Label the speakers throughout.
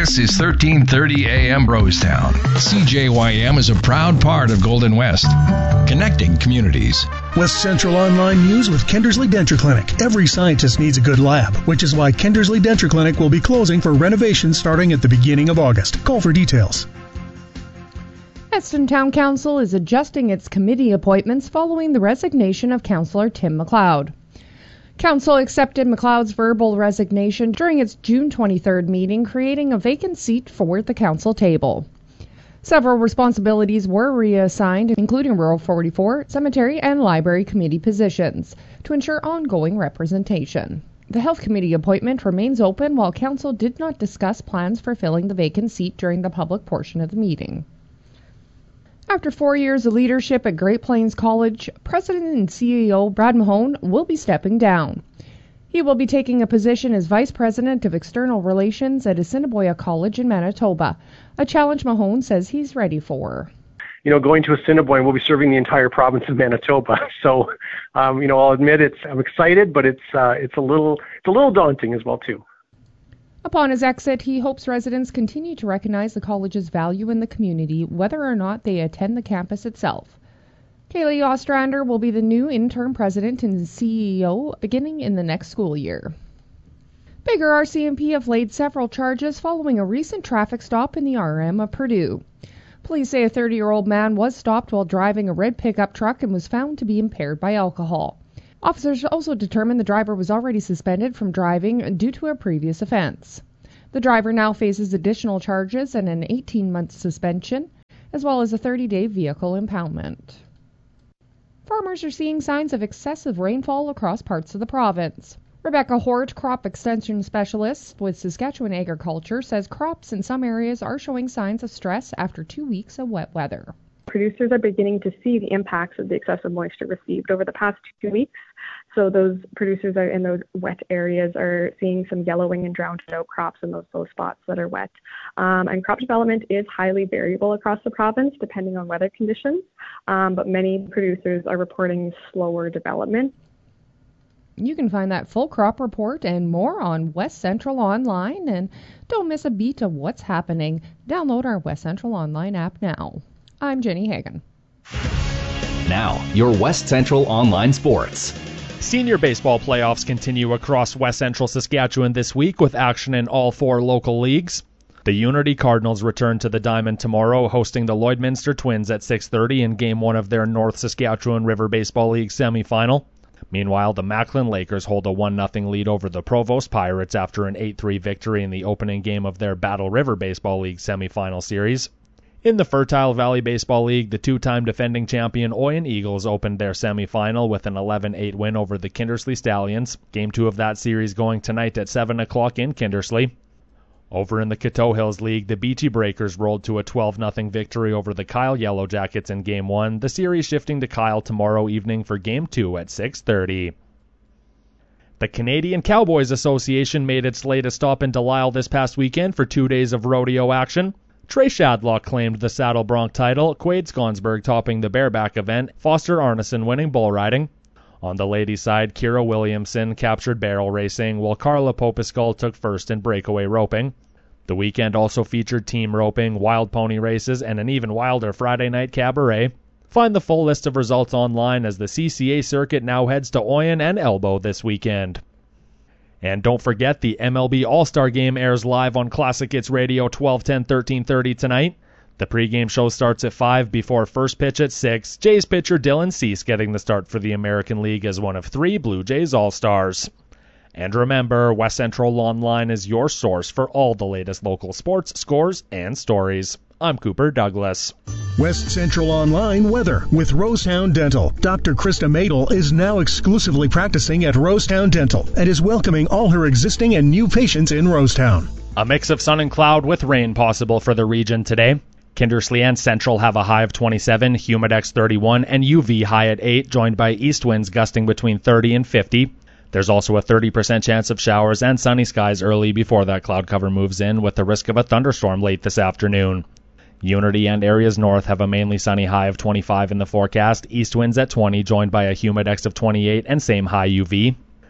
Speaker 1: This is 1330 AM Rosetown. CJYM is a proud part of Golden West, connecting communities.
Speaker 2: West Central Online News with Kindersley Denture Clinic. Every scientist needs a good lab, which is why Kindersley Denture Clinic will be closing for renovation starting at the beginning of August. Call for details.
Speaker 3: Eston Town Council is adjusting its committee appointments following the resignation of Councillor Tim McLeod. Council accepted McLeod's verbal resignation during its June 23rd meeting, creating a vacant seat for the council table. Several responsibilities were reassigned, including Rural 44, Cemetery, and Library Committee positions, to ensure ongoing representation. The Health Committee appointment remains open, while Council did not discuss plans for filling the vacant seat during the public portion of the meeting. After 4 years of leadership at Great Plains College, President and CEO Brad Mahone will be stepping down. He will be taking a position as Vice President of External Relations at Assiniboia College in Manitoba, a challenge Mahone says he's ready for.
Speaker 4: Going to Assiniboia, we'll be serving the entire province of Manitoba. So, I'll admit I'm excited, but it's a little daunting as well too.
Speaker 3: Upon his exit, he hopes residents continue to recognize the college's value in the community, whether or not they attend the campus itself. Kaylee Ostrander will be the new interim president and CEO beginning in the next school year. Bigger RCMP have laid several charges following a recent traffic stop in the RM of Purdue. Police say a 30-year-old man was stopped while driving a red pickup truck and was found to be impaired by alcohol. Officers also determined the driver was already suspended from driving due to a previous offense. The driver now faces additional charges and an 18-month suspension, as well as a 30-day vehicle impoundment. Farmers are seeing signs of excessive rainfall across parts of the province. Rebecca Hort, crop extension specialist with Saskatchewan Agriculture, says crops in some areas are showing signs of stress after 2 weeks of wet weather.
Speaker 5: Producers are beginning to see the impacts of the excessive moisture received over the past 2 weeks. So those producers are in those wet areas are seeing some yellowing and drowned out crops in those spots that are wet. And crop development is highly variable across the province depending on weather conditions, but many producers are reporting slower development.
Speaker 3: You can find that full crop report and more on West Central Online, and don't miss a beat of what's happening. Download our West Central Online app now. I'm Jenny Hagan.
Speaker 6: Now, your West Central Online Sports.
Speaker 7: Senior baseball playoffs continue across West Central Saskatchewan this week with action in all 4 local leagues. The Unity Cardinals return to the Diamond tomorrow, hosting the Lloydminster Twins at 6:30 in Game 1 of their North Saskatchewan River Baseball League semifinal. Meanwhile, the Macklin Lakers hold a 1-0 lead over the Provost Pirates after an 8-3 victory in the opening game of their Battle River Baseball League semifinal series. In the Fertile Valley Baseball League, the 2-time defending champion Oyen Eagles opened their semifinal with an 11-8 win over the Kindersley Stallions. Game 2 of that series going tonight at 7 o'clock in Kindersley. Over in the Coteau Hills League, the Beachy Breakers rolled to a 12-0 victory over the Kyle Yellow Jackets in Game 1, the series shifting to Kyle tomorrow evening for Game 2 at 6:30. The Canadian Cowboys Association made its latest stop in Delisle this past weekend for 2 days of rodeo action. Trey Shadlock claimed the Saddle Bronc title, Quade Skonsberg topping the bareback event, Foster Arneson winning bull riding. On the ladies' side, Kira Williamson captured barrel racing, while Carla Popiskull took first in breakaway roping. The weekend also featured team roping, wild pony races, and an even wilder Friday night cabaret. Find the full list of results online as the CCA circuit now heads to Oyen and Elbow this weekend. And don't forget, the MLB All-Star Game airs live on Classic Hits Radio 1210, 1330 tonight. The pregame show starts at 5 before first pitch at 6. Jays pitcher Dylan Cease getting the start for the American League as one of 3 Blue Jays All-Stars. And remember, West Central Online is your source for all the latest local sports, scores, and stories. I'm Cooper Douglas.
Speaker 2: West Central Online weather with Rosetown Dental. Dr. Krista Madel is now exclusively practicing at Rosetown Dental and is welcoming all her existing and new patients in Rosetown.
Speaker 7: A mix of sun and cloud with rain possible for the region today. Kindersley and Central have a high of 27, Humidex 31, and UV high at 8, joined by east winds gusting between 30 and 50. There's also a 30% chance of showers and sunny skies early before that cloud cover moves in, with the risk of a thunderstorm late this afternoon. Unity and areas north have a mainly sunny high of 25 in the forecast, east winds at 20, joined by a Humidex of 28 and same high UV.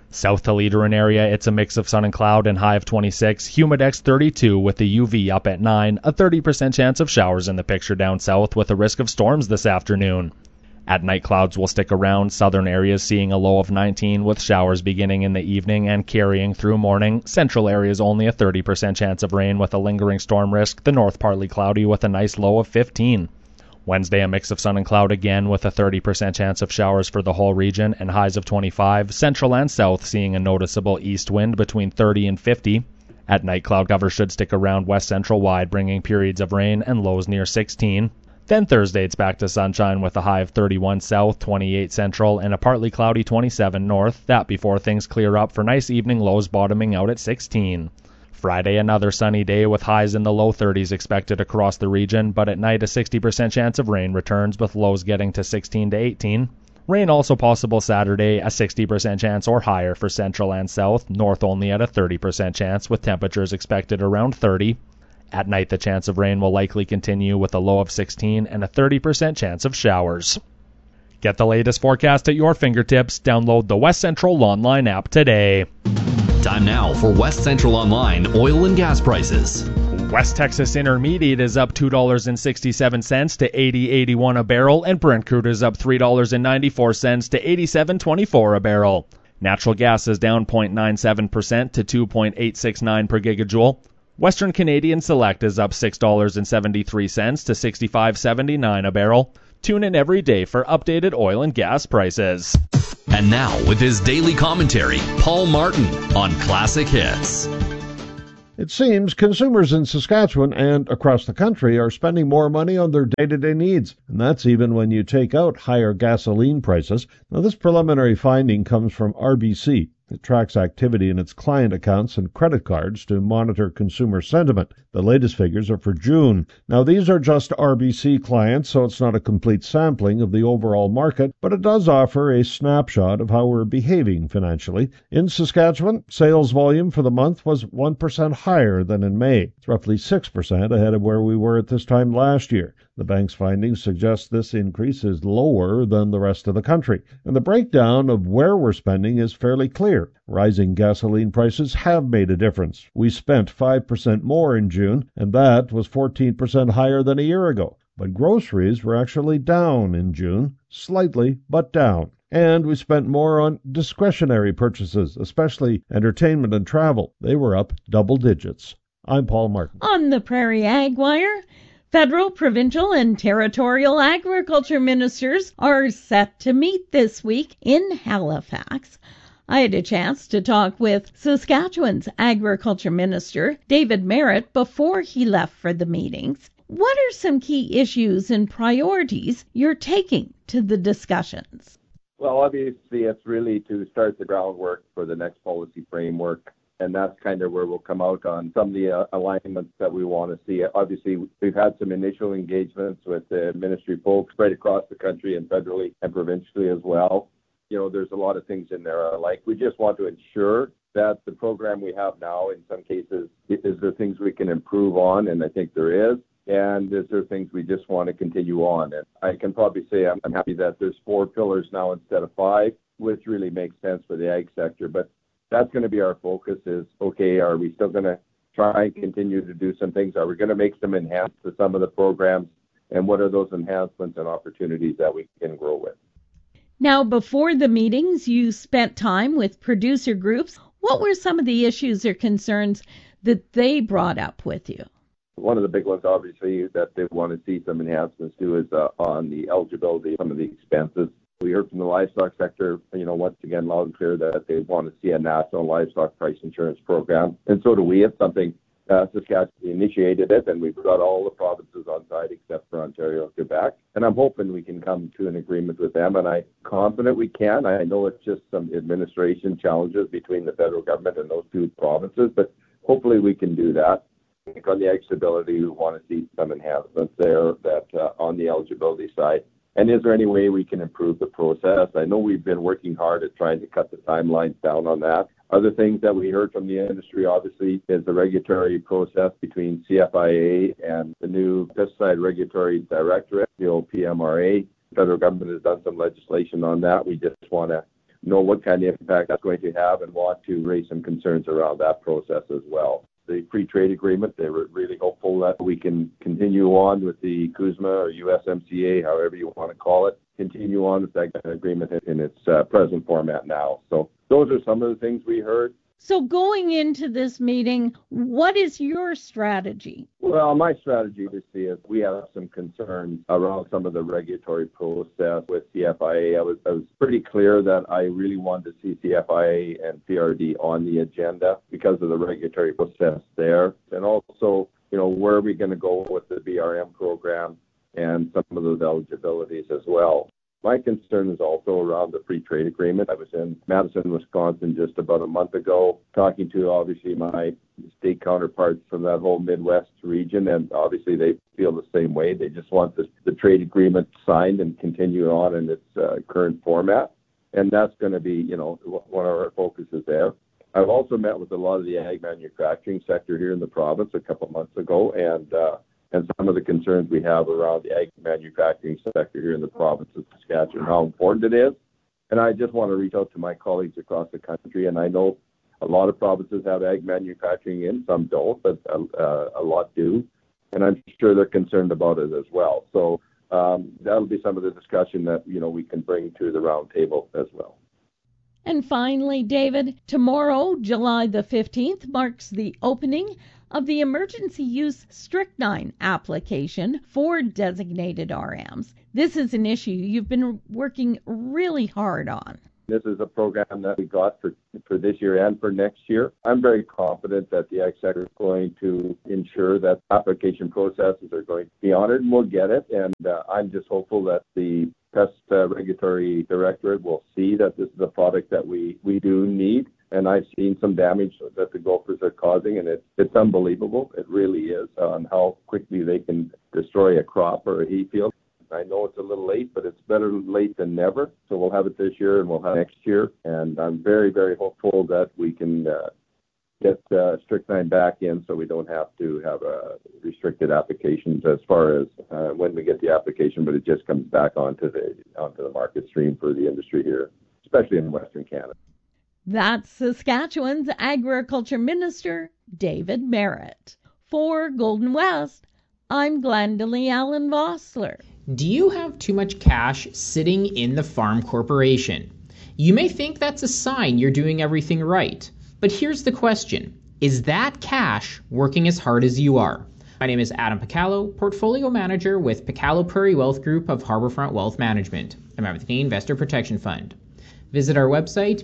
Speaker 7: South to Leader area, it's a mix of sun and cloud and high of 26. Humidex 32 with the UV up at 9. A 30% chance of showers in the picture down south with a risk of storms this afternoon. At night, clouds will stick around. Southern areas seeing a low of 19 with showers beginning in the evening and carrying through morning. Central areas only a 30% chance of rain with a lingering storm risk. The north partly cloudy with a nice low of 15. Wednesday, a mix of sun and cloud again with a 30% chance of showers for the whole region and highs of 25. Central and south seeing a noticeable east wind between 30 and 50. At night, cloud cover should stick around west central wide, bringing periods of rain and lows near 16. Then Thursday, it's back to sunshine with a high of 31 south, 28 central, and a partly cloudy 27 north. That before things clear up for nice evening lows bottoming out at 16. Friday, another sunny day with highs in the low 30s expected across the region, but at night a 60% chance of rain returns with lows getting to 16 to 18. Rain also possible Saturday, a 60% chance or higher for central and south, north only at a 30% chance with temperatures expected around 30. At night, the chance of rain will likely continue with a low of 16 and a 30% chance of showers. Get the latest forecast at your fingertips. Download the West Central Online app today.
Speaker 6: Time now for West Central Online oil and gas prices.
Speaker 7: West Texas Intermediate is up $2.67 to $80.81 a barrel, and Brent crude is up $3.94 to $87.24 a barrel. Natural gas is down 0.97% to 2.869 per gigajoule. Western Canadian Select is up $6.73 to $65.79 a barrel. Tune in every day for updated oil and gas prices.
Speaker 6: And now, with his daily commentary, Paul Martin on Classic Hits.
Speaker 8: It seems consumers in Saskatchewan and across the country are spending more money on their day-to-day needs, and that's even when you take out higher gasoline prices. Now, this preliminary finding comes from RBC. It tracks activity in its client accounts and credit cards to monitor consumer sentiment. The latest figures are for June. Now, these are just RBC clients, so it's not a complete sampling of the overall market, but it does offer a snapshot of how we're behaving financially. In Saskatchewan, sales volume for the month was 1% higher than in May. It's roughly 6% ahead of where we were at this time last year. The bank's findings suggest this increase is lower than the rest of the country. And the breakdown of where we're spending is fairly clear. Rising gasoline prices have made a difference. We spent 5% more in June, and that was 14% higher than a year ago. But groceries were actually down in June, slightly, but down. And we spent more on discretionary purchases, especially entertainment and travel. They were up double digits. I'm Paul Martin.
Speaker 9: On the Prairie Ag Wire, federal, provincial, and territorial agriculture ministers are set to meet this week in Halifax. I had a chance to talk with Saskatchewan's Agriculture Minister, David Marit, before he left for the meetings. What are some key issues and priorities you're taking to the discussions?
Speaker 10: Well, obviously, it's really to start the groundwork for the next policy framework. And that's kind of where we'll come out on some of the alignments that we want to see. Obviously, we've had some initial engagements with the ministry folks right across the country and federally and provincially as well. You know, there's a lot of things in there. Like, we just want to ensure that the program we have now, in some cases, is there things we can improve on? And I think there is. And is there things we just want to continue on? And I can probably say I'm happy that there's 4 pillars now instead of 5, which really makes sense for the ag sector. But that's going to be our focus is, okay, are we still going to try and continue to do some things? Are we going to make some enhancements to some of the programs? And what are those enhancements and opportunities that we can grow with?
Speaker 9: Now, before the meetings, you spent time with producer groups. What were some of the issues or concerns that they brought up with you?
Speaker 10: One of the big ones, obviously, that they want to see some enhancements to is on the eligibility, some of the expenses. We heard from the livestock sector, once again, loud and clear that they want to see a national livestock price insurance program. And so do we. It's something Saskatchewan initiated it, and we've got all the provinces on side except for Ontario and Quebec. And I'm hoping we can come to an agreement with them, and I'm confident we can. I know it's just some administration challenges between the federal government and those 2 provinces, but hopefully we can do that. I think on the eligibility, we want to see some enhancements there that on the eligibility side. And is there any way we can improve the process? I know we've been working hard at trying to cut the timelines down on that. Other things that we heard from the industry, obviously, is the regulatory process between CFIA and the new Pesticide Regulatory Directorate, the old PMRA. The federal government has done some legislation on that. We just want to know what kind of impact that's going to have and want to raise some concerns around that process as well. The free trade agreement, they were really hopeful that we can continue on with the CUSMA or USMCA, however you want to call it, continue on with that agreement in its present format now. So those are some of the things we heard.
Speaker 9: So going into this meeting, what is your strategy?
Speaker 10: Well, my strategy, obviously, is we have some concerns around some of the regulatory process with CFIA. I was pretty clear that I really wanted to see CFIA and PRD on the agenda because of the regulatory process there. And also, where are we going to go with the BRM program and some of those eligibilities as well. My concern is also around the free trade agreement. I was in Madison, Wisconsin just about a month ago, talking to obviously my state counterparts from that whole Midwest region, and obviously they feel the same way. They just want the trade agreement signed and continue on in its current format, and that's going to be, one of our focuses there. I've also met with a lot of the ag manufacturing sector here in the province a couple of months ago, and some of the concerns we have around the ag manufacturing sector here in the province of Saskatchewan, how important it is. And I just want to reach out to my colleagues across the country, and I know a lot of provinces have ag manufacturing in, some don't, but a lot do. And I'm sure they're concerned about it as well. So that'll be some of the discussion that, we can bring to the round table as well.
Speaker 9: And finally, David, tomorrow, July the 15th, marks the opening of the emergency use strychnine application for designated RMs. This is an issue you've been working really hard on.
Speaker 10: This is a program that we got for this year and for next year. I'm very confident that the ag sector is going to ensure that application processes are going to be honored, and we'll get it. And I'm just hopeful that the Pest Regulatory Directorate will see that this is a product that we do need. And I've seen some damage that the gophers are causing, and it's unbelievable. It really is, on how quickly they can destroy a crop or a hay field. I know it's a little late, but it's better late than never. So we'll have it this year and we'll have it next year. And I'm very, very hopeful that we can get strychnine back in so we don't have to have restricted applications as far as when we get the application, but it just comes back onto the market stream for the industry here, especially in Western Canada.
Speaker 9: That's Saskatchewan's Agriculture Minister, David Marit. For Golden West, I'm Glendalee Allen Vossler.
Speaker 11: Do you have too much cash sitting in the farm corporation? You may think that's a sign you're doing everything right. But here's the question. Is that cash working as hard as you are? My name is Adam Picallo, Portfolio Manager with Picallo Prairie Wealth Group of Harbourfront Wealth Management. I'm with the Canadian Investor Protection Fund. Visit our website,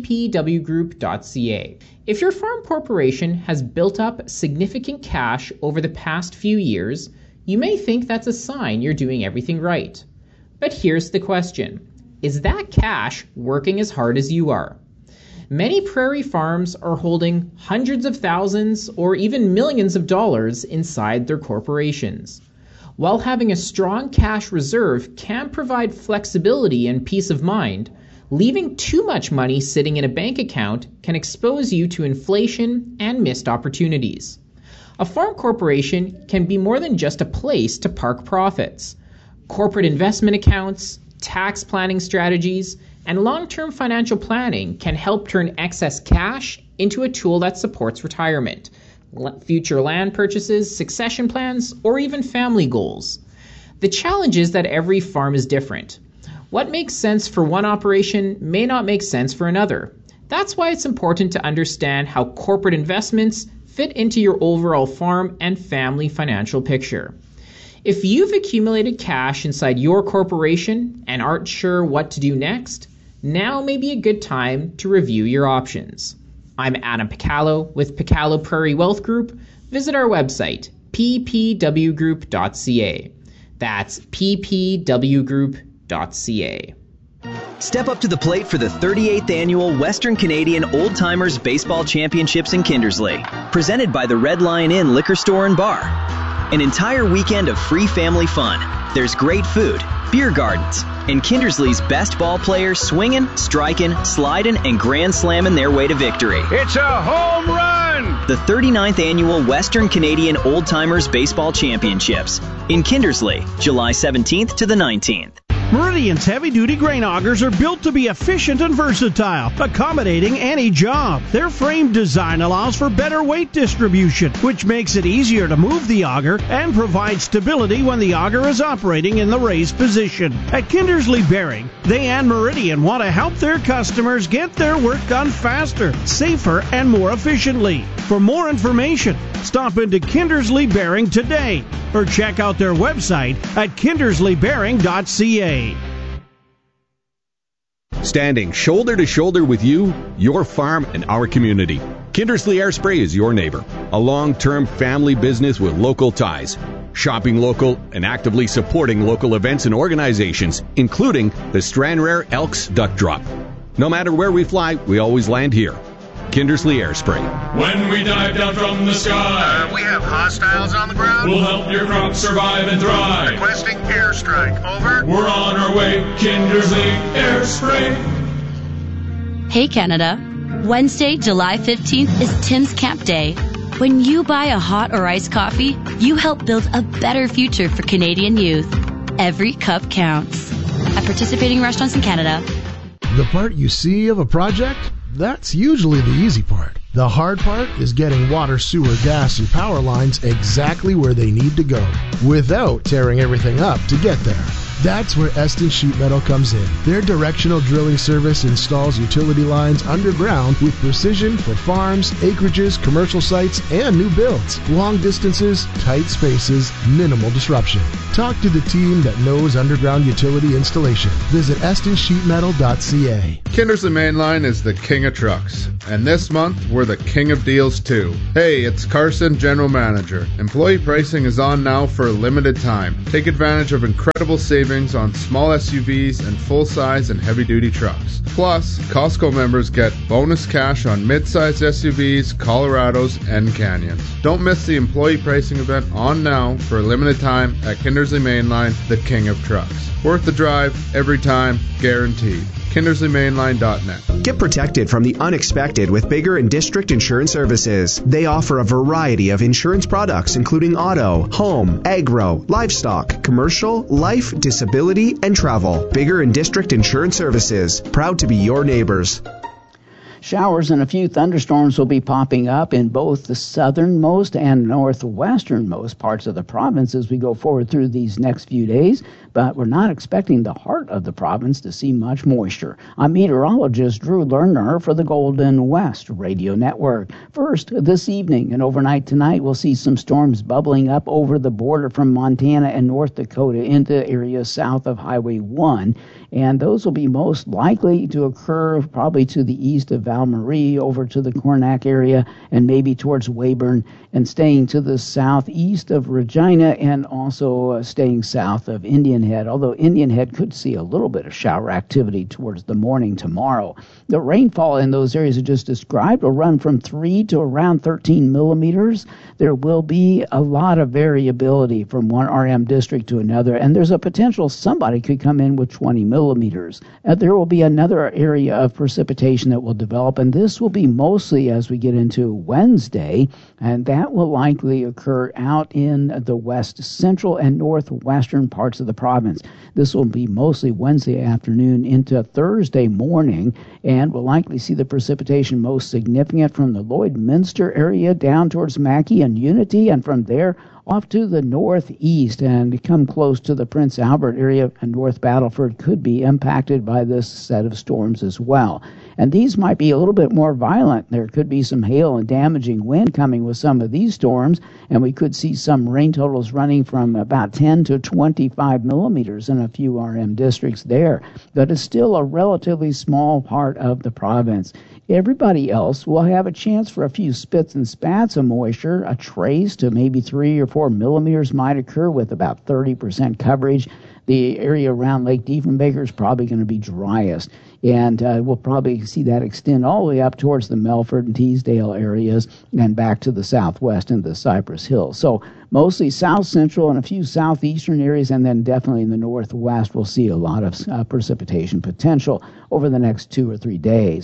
Speaker 11: ppwgroup.ca. If your farm corporation has built up significant cash over the past few years, you may think that's a sign you're doing everything right. But here's the question. Is that cash working as hard as you are? Many prairie farms are holding hundreds of thousands or even millions of dollars inside their corporations. While having a strong cash reserve can provide flexibility and peace of mind, leaving too much money sitting in a bank account can expose you to inflation and missed opportunities. A farm corporation can be more than just a place to park profits. Corporate investment accounts, tax planning strategies, and long-term financial planning can help turn excess cash into a tool that supports retirement, future land purchases, succession plans, or even family goals. The challenge is that every farm is different. What makes sense for one operation may not make sense for another. That's why it's important to understand how corporate investments fit into your overall farm and family financial picture. If you've accumulated cash inside your corporation and aren't sure what to do next, now may be a good time to review your options. I'm Adam Picallo with Picallo Prairie Wealth Group. Visit our website, ppwgroup.ca. That's ppwgroup.ca.
Speaker 12: Step up to the plate for the 38th Annual Western Canadian Old Timers Baseball Championships in Kindersley, presented by the Red Lion Inn Liquor Store and Bar. An entire weekend of free family fun. There's great food, beer gardens, and Kindersley's best ball players swinging, striking, sliding, and grand slamming their way to victory.
Speaker 13: It's a home run!
Speaker 12: The 39th Annual Western Canadian Old Timers Baseball Championships in Kindersley, July 17th to the 19th.
Speaker 14: Meridian's heavy-duty grain augers are built to be efficient and versatile, accommodating any job. Their frame design allows for better weight distribution, which makes it easier to move the auger and provides stability when the auger is operating in the raised position. At Kindersley Bearing, they and Meridian want to help their customers get their work done faster, safer, and more efficiently. For more information, stop into Kindersley Bearing today or check out their website at kindersleybearing.ca.
Speaker 15: Standing shoulder to shoulder with you, your farm, and our community. Kindersley Air Spray is your neighbor, a long-term family business with local ties. Shopping local and actively supporting local events and organizations, including the Stranraer Elks Duck Drop. No matter where we fly, we always land here. Kindersley Air Spray.
Speaker 16: When we dive down from the sky,
Speaker 17: we have hostiles on the ground.
Speaker 16: We'll help your crops survive and thrive.
Speaker 17: Requesting airstrike. Over.
Speaker 16: We're on our way. Kindersley Air Spray.
Speaker 18: Hey Canada. Wednesday, July 15th is Tim's Camp Day. When you buy a hot or iced coffee, you help build a better future for Canadian youth. Every cup counts. At participating restaurants in Canada.
Speaker 19: The part you see of a project? That's usually the easy part. The hard part is getting water, sewer, gas, and power lines exactly where they need to go, without tearing everything up to get there. That's where Eston Sheet Metal comes in. Their directional drilling service installs utility lines underground with precision for farms, acreages, commercial sites, and new builds. Long distances, tight spaces, minimal disruption. Talk to the team that knows underground utility installation. Visit estonsheetmetal.ca.
Speaker 20: Kindersley Mainline is the king of trucks, and this month we're the king of deals too. Hey, it's Carson, General Manager. Employee pricing is on now for a limited time. Take advantage of incredible savings on small SUVs and full-size and heavy-duty trucks. Plus, Costco members get bonus cash on mid-sized SUVs, Colorados, and Canyons. Don't miss the employee pricing event on now for a limited time at Kindersley Mainline, the king of trucks. Worth the drive, every time, guaranteed. KindersleyMainline.net.
Speaker 21: Get protected from the unexpected with Bigger and District Insurance Services. They offer a variety of insurance products, including auto, home, agro, livestock, commercial, life, disability, and travel. Bigger and District Insurance Services. Proud to be your neighbors.
Speaker 22: Showers and a few thunderstorms will be popping up in both the southernmost and northwesternmost parts of the province as we go forward through these next few days, but we're not expecting the heart of the province to see much moisture. I'm meteorologist Drew Lerner for the Golden West Radio Network. First, this evening and overnight tonight, we'll see some storms bubbling up over the border from Montana and North Dakota into areas south of Highway 1. And those will be most likely to occur probably to the east of Val Marie, over to the Cornac area, and maybe towards Weyburn, and staying to the southeast of Regina, and also staying south of Indian Head, although Indian Head could see a little bit of shower activity towards the morning tomorrow. The rainfall in those areas I just described will run from 3 to around 13 millimeters. There will be a lot of variability from one RM district to another, and there's a potential somebody could come in with 20 millimeters. There will be another area of precipitation that will develop, and this will be mostly as we get into Wednesday, and that will likely occur out in the west central and northwestern parts of the province. This will be mostly Wednesday afternoon into Thursday morning, and we'll likely see the precipitation most significant from the Lloydminster area down towards Mackay and Unity, and from there off to the northeast and come close to the Prince Albert area, and North Battleford could be impacted by this set of storms as well. And these might be a little bit more violent. There could be some hail and damaging wind coming with some of these storms, and we could see some rain totals running from about 10 to 25 millimeters in a few RM districts there. But it's still a relatively small part of the province. Everybody else will have a chance for a few spits and spats of moisture. A trace to maybe 3 or 4 millimeters might occur with about 30% coverage. The area around Lake Diefenbaker is probably going to be driest, and we'll probably see that extend all the way up towards the Melford and Teesdale areas and back to the southwest and the Cypress Hills. So mostly south central and a few southeastern areas, and then definitely in the northwest we'll see a lot of precipitation potential over the next 2 or 3 days.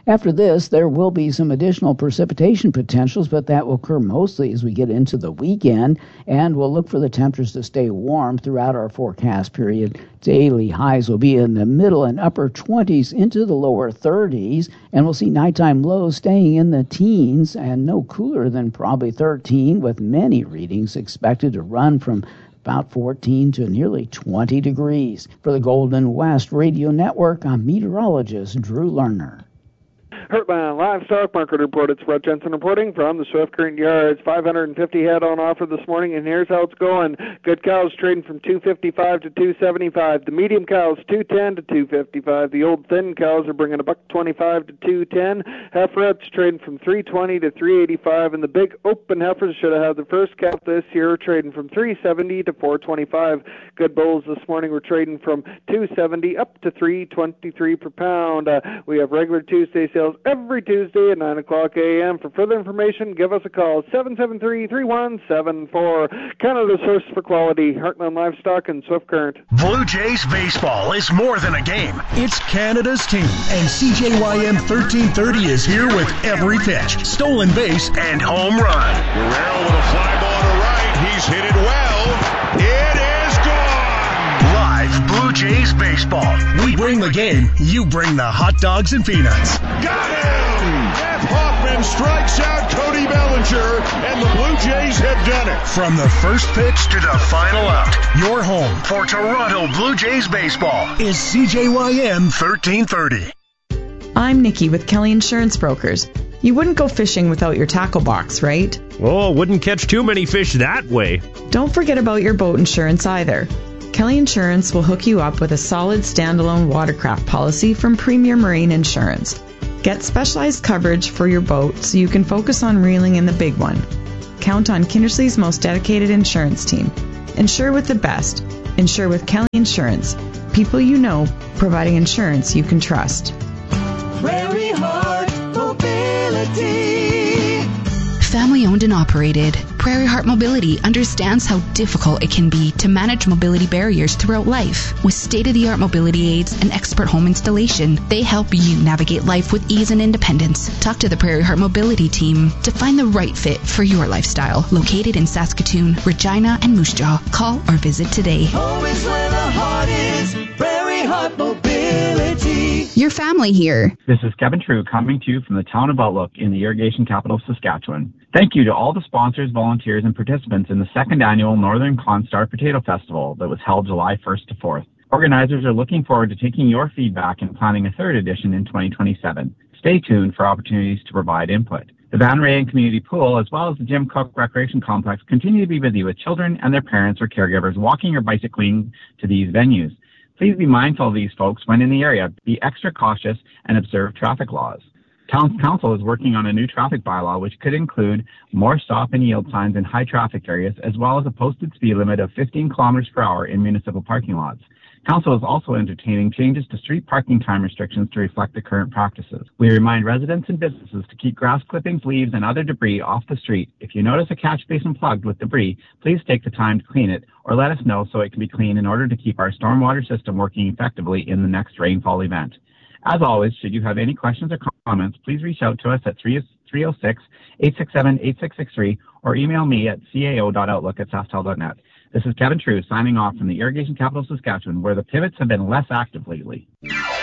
Speaker 22: After this, there will be some additional precipitation potentials, but that will occur mostly as we get into the weekend, and we'll look for the temperatures to stay warm throughout our forecast period. Daily highs will be in the middle and upper 20s into the lower 30s, and we'll see nighttime lows staying in the teens and no cooler than probably 13, with many readings expected to run from about 14 to nearly 20 degrees. For the Golden West Radio Network, I'm meteorologist Drew Lerner.
Speaker 1: Heartland Livestock Market Report. It's Brett Jensen reporting from the Swift Current Yards. 550 head on offer this morning, and here's how it's going. Good cows trading from $255 to $275. The medium cows $210 to $255. The old thin cows are bringing $125 to $210. Heiferettes trading from $320 to $385, and the big open heifers should have had the first calf this year, trading from $370 to $425. Good bulls this morning were trading from $270 up to $323 per pound. We have regular Tuesday sales every Tuesday at 9 o'clock a.m. For further information, give us a call, 773-3174. Canada's source for quality, Heartland Livestock and Swift Current.
Speaker 2: Blue Jays baseball is more than a game. It's Canada's team, and CJYM 1330 is here with every pitch, stolen base, and home run.
Speaker 13: Guerrero with a fly ball to right. He's hit it well. It is gone.
Speaker 2: Live Blue Jays baseball. We bring the game. You bring the hot dogs and peanuts.
Speaker 13: Got him! Jeff Hoffman strikes out Cody Bellinger, and the Blue Jays have done it.
Speaker 2: From the first pitch to the final out, your home for Toronto Blue Jays baseball is CJYM 1330.
Speaker 4: I'm Nikki with Kelly Insurance Brokers. You wouldn't go fishing without your tackle box, right?
Speaker 23: Oh, wouldn't catch too many fish that way.
Speaker 4: Don't forget about your boat insurance either. Kelly Insurance will hook you up with a solid standalone watercraft policy from Premier Marine Insurance. Get specialized coverage for your boat so you can focus on reeling in the big one. Count on Kindersley's most dedicated insurance team. Insure with the best. Insure with Kelly Insurance. People you know, providing insurance you can trust.
Speaker 24: Prairie Heart Mobility.
Speaker 25: Family owned and operated, Prairie Heart Mobility understands how difficult it can be to manage mobility barriers throughout life. With state-of-the-art mobility aids and expert home installation, they help you navigate life with ease and independence. Talk to the Prairie Heart Mobility team to find the right fit for your lifestyle. Located in Saskatoon, Regina, and Moose Jaw. Call or visit today.
Speaker 24: Home is where the heart is. Prairie Heart Mobility.
Speaker 25: Your family here.
Speaker 26: This is Kevin True coming to you from the town of Outlook in the irrigation capital of Saskatchewan. Thank you to all the sponsors, volunteers, and participants in the second annual Northern Constar Potato Festival that was held July 1st to 4th. Organizers are looking forward to taking your feedback and planning a third edition in 2027. Stay tuned for opportunities to provide input. The Van Rayen Community Pool, as well as the Jim Cook Recreation Complex, continue to be busy with children and their parents or caregivers walking or bicycling to these venues. Please be mindful of these folks when in the area. Be extra cautious and observe traffic laws. Town Council is working on a new traffic bylaw which could include more stop and yield signs in high traffic areas, as well as a posted speed limit of 15 kilometers per hour in municipal parking lots. Council is also entertaining changes to street parking time restrictions to reflect the current practices. We remind residents and businesses to keep grass clippings, leaves, and other debris off the street. If you notice a catch basin plugged with debris, please take the time to clean it or let us know so it can be cleaned in order to keep our stormwater system working effectively in the next rainfall event. As always, should you have any questions or comments, please reach out to us at 306-867-8663 or email me at cao.outlook@sastel.net. This is Kevin True signing off from the irrigation capital of Saskatchewan, where the pivots have been less active lately.